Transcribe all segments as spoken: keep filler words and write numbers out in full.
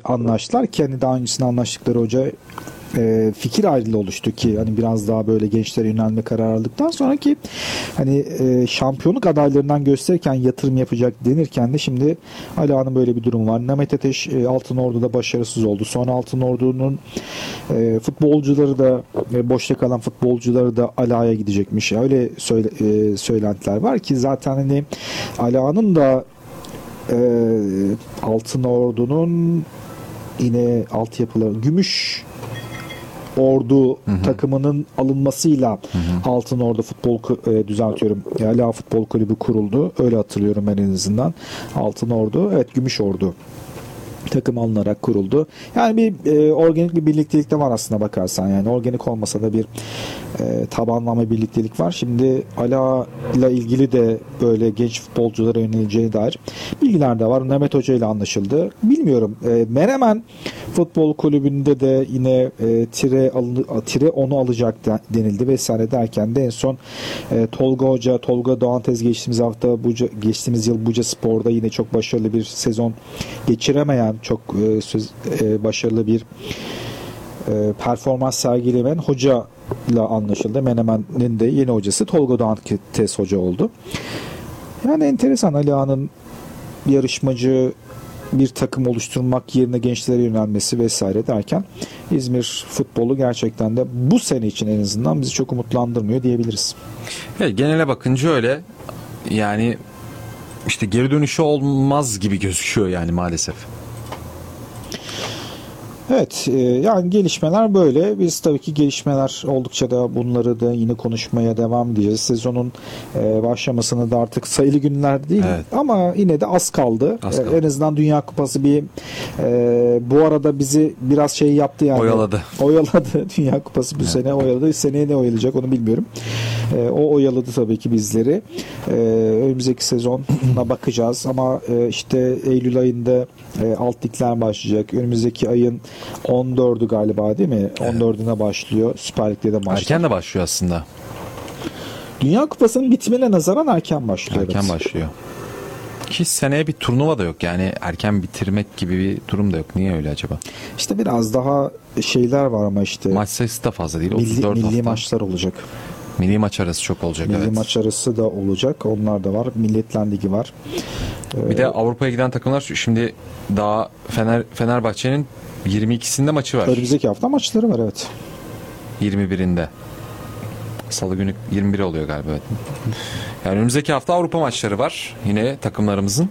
anlaştılar. Kendi daha öncesinde anlaştıkları hoca e, fikir ayrılığı oluştu ki hani biraz daha böyle gençlere yönelme kararı aldıktan sonraki hani e, şampiyonluk adaylarından gösterirken yatırım yapacak denirken de şimdi Ali Ağa'nın böyle bir durum var. Mehmet Ateş e, Altınordu'da başarısız oldu. Sonra Altınordu'nun e, futbolcuları da e, boşta kalan futbolcuları da Ali Ağa'ya gidecekmiş. Öyle söyle, e, söylentiler var ki zaten hani Ali Ağa'nın da e, Altınordu'nun yine altyapıları Gümüş Ordu hı hı. takımının alınmasıyla hı hı. Altınordu Futbol e, düzeltiyorum. Ali Ağa Futbol Kulübü kuruldu. Öyle hatırlıyorum ben en azından. Altınordu, evet Gümüş Ordu takım alınarak kuruldu. Yani bir e, organik bir birliktelik de var aslında bakarsan. Yani organik olmasa da bir e, tabanlama birliktelik var. Şimdi Ali Ağa ile ilgili de böyle genç futbolculara yöneleceğine dair bilgiler de var. Mehmet Hoca ile anlaşıldı. Bilmiyorum. E, Menemen Futbol Kulübü'nde de yine e, tire, alın, tire onu alacak da, denildi vesaire derken de en son e, Tolga Hoca, Tolga Doğantez geçtiğimiz hafta Buca, geçtiğimiz yıl Buca Spor'da yine çok başarılı bir sezon geçiremeyen çok e, söz, e, başarılı bir e, performans sergileyen hoca ile anlaşıldı. Menemen'in de yeni hocası Tolga Doğantez hoca oldu. Yani enteresan Ali Ağa'nın yarışmacı bir takım oluşturmak yerine gençlere yönelmesi vesaire derken İzmir futbolu gerçekten de bu sene için en azından bizi çok umutlandırmıyor diyebiliriz. Evet, genele bakınca öyle. Yani işte geri dönüşü olmaz gibi gözüküyor yani maalesef. Evet, yani gelişmeler böyle. Biz tabii ki gelişmeler oldukça da bunları da yine konuşmaya devam edeceğiz. Sezonun başlamasına da artık sayılı günler değil evet. ama yine de az kaldı. az kaldı. En azından Dünya Kupası bir bu arada bizi biraz şey yaptı yani. Oyaladı. Oyaladı. Dünya Kupası bu evet. sene oyaladı. Seneye ne oyalayacak onu bilmiyorum. O oyaladı tabii ki bizleri. Önümüzdeki sezona bakacağız ama işte Eylül ayında alt ligler başlayacak. Önümüzdeki ayın on dördü galiba değil mi? on dördüne evet. başlıyor. Süper Lig'de de başlıyor. Erken de başlıyor aslında. Dünya Kupası'nın bitmene nazaran erken başlıyor. Erken evet. başlıyor. Ki seneye bir turnuva da yok. Yani erken bitirmek gibi bir durum da yok. Niye öyle acaba? İşte biraz daha şeyler var ama işte. Maç sayısı da fazla değil. Milli, otuz dört milli hafta. maçlar olacak. Milli maç arası çok olacak. Milli evet. maç arası da olacak. Onlar da var. Milletler Ligi var. Bir ee, de Avrupa'ya giden takımlar şimdi daha Fener Fenerbahçe'nin yirmi ikisinde maçı var. Önümüzdeki hafta maçları var evet. yirmi birinde. Salı günü yirmi bir oluyor galiba. Evet. Yani önümüzdeki hafta Avrupa maçları var. Yine takımlarımızın.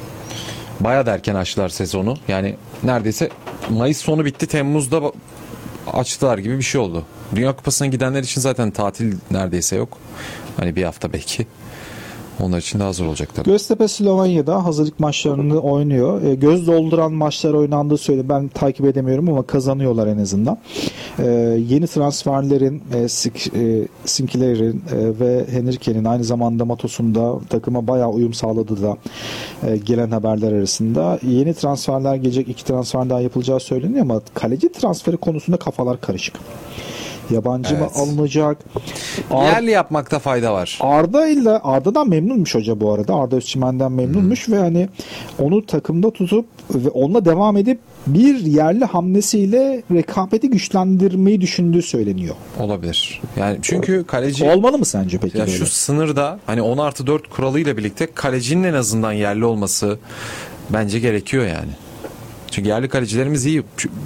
Bayağı da erken açtılar sezonu. Yani neredeyse Mayıs sonu bitti. Temmuz'da açtılar gibi bir şey oldu. Dünya Kupası'na gidenler için zaten tatil neredeyse yok. Hani bir hafta belki. Onlar için de hazır olacak tabii. Göztepe Slovanya'da hazırlık maçlarını oynuyor. E, göz dolduran maçlar oynandığı söyle. Ben takip edemiyorum ama kazanıyorlar en azından. E, yeni transferlerin e, Sik, e, Sinclair'in e, ve Henrique'nin aynı zamanda Matos'un da takıma bayağı uyum sağladığı da e, gelen haberler arasında. Yeni transferler gelecek. iki transfer daha yapılacağı söyleniyor ama kaleci transferi konusunda kafalar karışık. Yabancı evet. mı alınacak? Ar- Yerli yapmakta fayda var. Arda ile Arda'dan memnunmuş hoca bu arada. Arda Özçimen'den memnunmuş hmm. ve hani onu takımda tutup ve onunla devam edip bir yerli hamlesiyle rekabeti güçlendirmeyi düşündüğü söyleniyor. Olabilir. Yani çünkü kaleci olmalı mı sence peki? Ya böyle? Şu sınırda hani on artı dört kuralıyla birlikte kalecinin en azından yerli olması bence gerekiyor yani. Çünkü yerli kalecilerimiz iyi.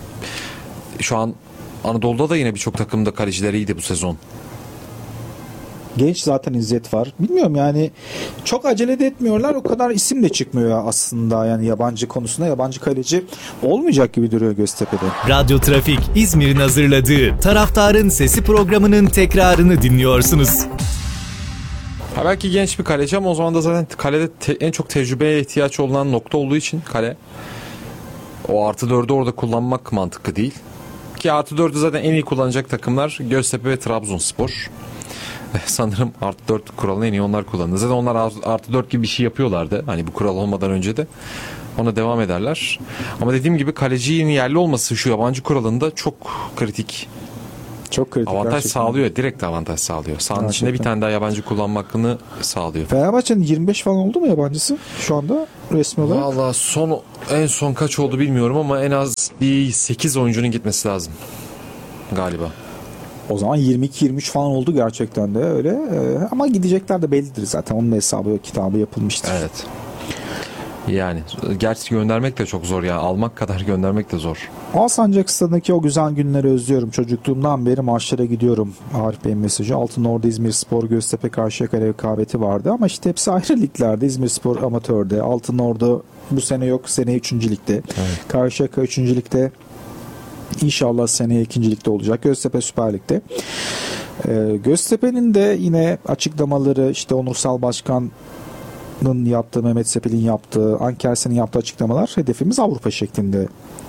Şu an Anadolu'da da yine birçok takımda kaleciler iyiydi bu sezon. Genç zaten İzzet var. Bilmiyorum yani çok acele de etmiyorlar. O kadar isim de çıkmıyor aslında yani yabancı konusunda. Yabancı kaleci olmayacak gibi duruyor Göztepe'de. Radyo Trafik İzmir'in hazırladığı Taraftarın Sesi programının tekrarını dinliyorsunuz. Ha belki genç bir kaleci ama o zaman da zaten kalede te- en çok tecrübeye ihtiyaç olan nokta olduğu için kale o artı dördü orada kullanmak mantıklı değil. Ki artı dördü zaten en iyi kullanacak takımlar Göztepe ve Trabzonspor. Sanırım artı dört kuralını en iyi onlar kullandı. Zaten onlar artı dört gibi bir şey yapıyorlardı. Hani bu kural olmadan önce de. Ona devam ederler. Ama dediğim gibi kalecinin yerli olması şu yabancı kuralında çok kritik. Çok kritik. Avantaj gerçekten. sağlıyor. Direkt avantaj sağlıyor. Sahanın Gerçekten. içinde bir tane daha yabancı kullanma hakkını sağlıyor. Fenerbahçe'nin yirmi beş falan oldu mu yabancısı şu anda resmi olarak? Valla son en son kaç oldu bilmiyorum ama en az bir sekiz oyuncunun gitmesi lazım galiba. O zaman yirmi iki yirmi üç falan oldu gerçekten de öyle. Ee, ama gidecekler de bellidir zaten. Onun hesabı kitabı yapılmıştır. Evet. Yani gerçi göndermek de çok zor ya. Almak kadar göndermek de zor. Alsancak Stadı'ndaki o güzel günleri özlüyorum. Çocukluğumdan beri maçlara gidiyorum. Arif Bey'in mesajı. Altınordu İzmirspor, Göztepe Karşıyaka rekabeti vardı. Ama işte hepsi ayrı liglerde. İzmirspor amatörde. Altınordu bu sene yok. Seneye üçüncü ligde. Evet. Karşıyaka üçüncü ligde. İnşallah seneye ikinci ligde olacak. Göztepe Süper Lig'de. Ee, Göztepe'nin de yine açıklamaları işte Onursal Başkan'ın yaptığı, Mehmet Sepil'in yaptığı, Ankersen'in yaptığı açıklamalar hedefimiz Avrupa şeklinde.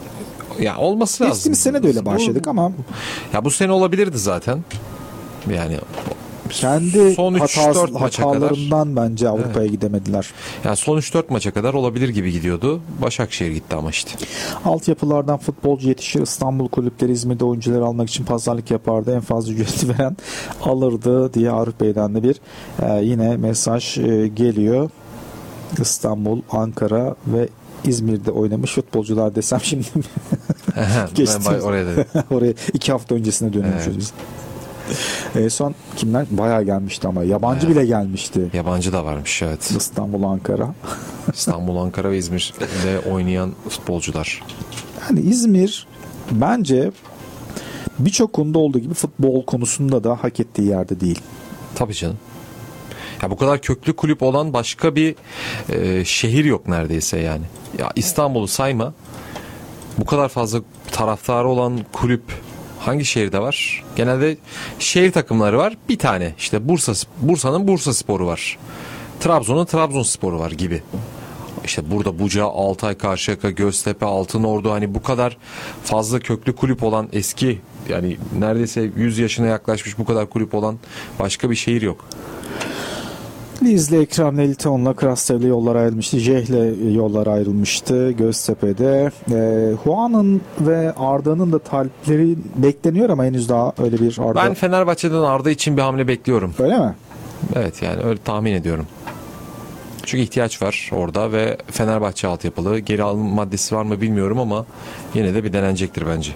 Ya olması lazım. Geçtiğimiz sene de öyle Bu- başladık ama Ya bu sene olabilirdi zaten. Yani kendi son üç hatası- dört maça kadar, hatalarından bence Avrupa'ya gidemediler. yani son üç dört maça kadar olabilir gibi gidiyordu. Başakşehir gitti ama işte. Altyapılardan futbolcu yetişir. İstanbul kulüpleri İzmir'de oyuncuları almak için pazarlık yapardı. En fazla ücreti veren alırdı diye Arif Bey'den de bir e, yine mesaj e, geliyor. İstanbul, Ankara ve İzmir'de oynamış futbolcular desem şimdi ben Geçtiğimiz- bay- oraya dedim. oraya iki hafta öncesine dönüyormuşuz Evet. biz. En son kimler? Bayağı gelmişti ama. Yabancı Evet. bile gelmişti. Yabancı da varmış evet. İstanbul, Ankara. İstanbul, Ankara ve İzmir'de oynayan futbolcular. Yani İzmir bence birçok konuda olduğu gibi futbol konusunda da hak ettiği yerde değil. Tabii canım. Ya bu kadar köklü kulüp olan başka bir e, şehir yok neredeyse yani. Ya İstanbul'u sayma. Bu kadar fazla taraftarı olan kulüp hangi şehirde var? Genelde şehir takımları var. Bir tane işte Bursa Bursa'nın Bursaspor'u var. Trabzon'un Trabzonspor'u var gibi. İşte burada Buca, Altay, Karşıyaka, Göztepe, Altınordu, hani bu kadar fazla köklü kulüp olan eski, yani neredeyse yüz yaşına yaklaşmış bu kadar kulüp olan başka bir şehir yok. Liz'le Ekrem Lelitoğlu'nla Krastev'le yollar ayrılmıştı. Jeh'le yollar ayrılmıştı Göztepe'de. E, Huan'ın ve Arda'nın da talipleri bekleniyor ama henüz daha öyle bir Arda. Ben Fenerbahçe'den Arda için bir hamle bekliyorum. Öyle mi? Evet, yani öyle tahmin ediyorum. Çünkü ihtiyaç var orada ve Fenerbahçe altyapılı. Geri alım maddesi var mı bilmiyorum ama yine de bir denenecektir bence.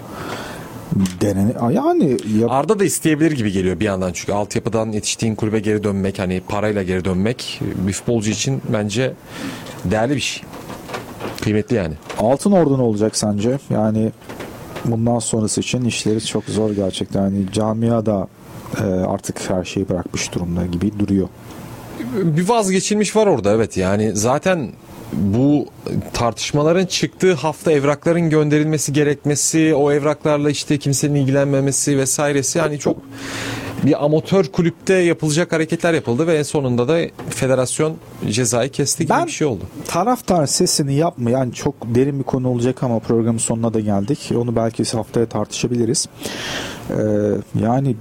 Denene yani yap- Arda da isteyebilir gibi geliyor bir yandan, çünkü altyapıdan yetiştiğin kulübe geri dönmek, hani parayla geri dönmek bir futbolcu için bence değerli bir şey. Kıymetli yani. Altınordu ne olacak sence? Yani bundan sonrası için işleri çok zor gerçekten. Yani camia da e, artık her şeyi bırakmış durumda gibi duruyor. Bir vazgeçilmiş var orada, evet. Yani zaten bu tartışmaların çıktığı hafta evrakların gönderilmesi gerekmesi, o evraklarla işte kimsenin ilgilenmemesi vesairesi, yani çok bir amatör kulüpte yapılacak hareketler yapıldı ve en sonunda da federasyon cezayı kesti gibi Ben- bir şey oldu. Taraftar sesini yapma, yani çok derin bir konu olacak ama programın sonuna da geldik. Onu belki haftaya tartışabiliriz. Ee, yani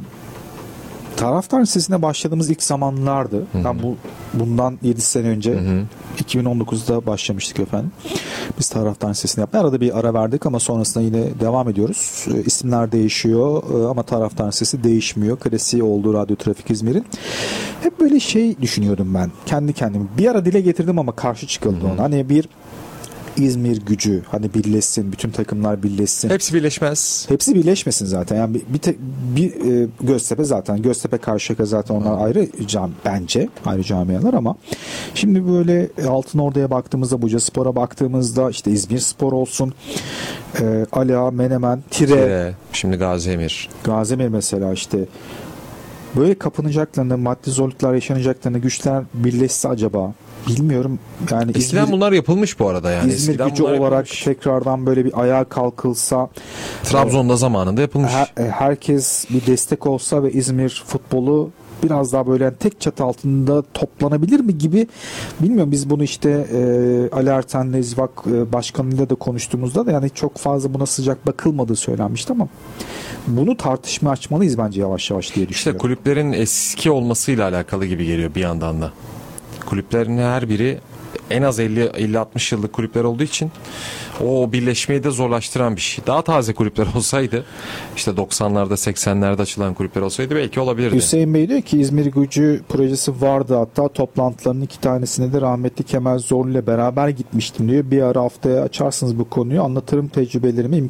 taraftar sesine başladığımız ilk zamanlardı. Ben bu bundan yedi sene önce iki bin on dokuzda başlamıştık efendim. Biz taraftar sesini yapmaya arada bir ara verdik ama sonrasında yine devam ediyoruz. Ee, isimler değişiyor ee, ama taraftar sesi değişmiyor. Klasiği oldu Radyo Trafik İzmir'in. Hep böyle şey düşünüyordum ben. Kendi kendime. Bir ara dile getirdim ama karşı çıkıldı ona. Hani bir İzmir gücü, hani birleşsin, bütün takımlar birleşsin. Hepsi birleşmez. Hepsi birleşmesin zaten. Yani bir, bir, te- bir e, Göztepe zaten. Göztepe Karşıyaka zaten onlar ayrı cam bence. Ayrı camialar ama şimdi böyle Altınordu'ya baktığımızda, Bucaspor'a baktığımızda işte İzmirspor olsun, e, Ala, Menemen, Tire, Tire, şimdi Gaziemir. Gaziemir mesela işte böyle kapınacaklarını, maddi zorluklar yaşanacaklarını, güçler birleşse acaba bilmiyorum. Yani Eskiden İzmir, bunlar yapılmış bu arada yani. İzmir Eskiden gücü bunlar olarak yapılmış. tekrardan böyle bir ayağa kalkılsa, Trabzon'da zamanında yapılmış. her- e, herkes bir destek olsa ve İzmir futbolu biraz daha böyle tek çatı altında toplanabilir mi gibi, bilmiyorum. Biz bunu işte e, Ali Erten'le İzvak e, başkanıyla da konuştuğumuzda da yani çok fazla buna sıcak bakılmadığı söylenmişti ama bunu tartışma açmalıyız bence yavaş yavaş diye İşte düşünüyorum. kulüplerin eski olmasıyla alakalı gibi geliyor bir yandan da. Kulüplerin her biri en az elli elli altmış yıllık kulüpler olduğu için o birleşmeyi de zorlaştıran bir şey. Daha taze kulüpler olsaydı, işte doksanlarda seksenlerde açılan kulüpler olsaydı belki olabilirdi. Hüseyin Bey diyor ki İzmir Gücü projesi vardı, hatta toplantılarının iki tanesine de rahmetli Kemal Zorlu ile beraber gitmiştim diyor. Bir ara haftaya açarsınız bu konuyu, anlatırım tecrübelerimi.